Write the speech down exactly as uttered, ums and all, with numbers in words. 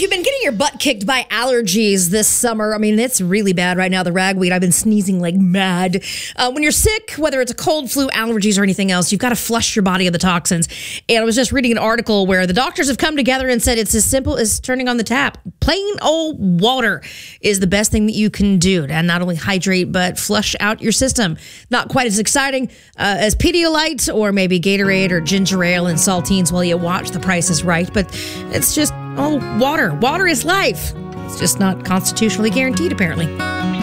you've been getting your butt kicked by allergies this summer, I mean, it's really bad right now, the ragweed. I've been sneezing like mad. Uh, when you're sick, whether it's a cold, flu, allergies, or anything else, you've got to flush your body of the toxins. And I was just reading an article where the doctors have come together and said it's as simple as turning on the tap. Plain old water is the best thing that you can do to not only hydrate, but flush out your system. Not quite as exciting uh, as Pedialyte or maybe Gatorade or ginger ale and saltines while you watch The Price is Right. But it's just, oh, water. Water is life. It's just not constitutionally guaranteed, apparently.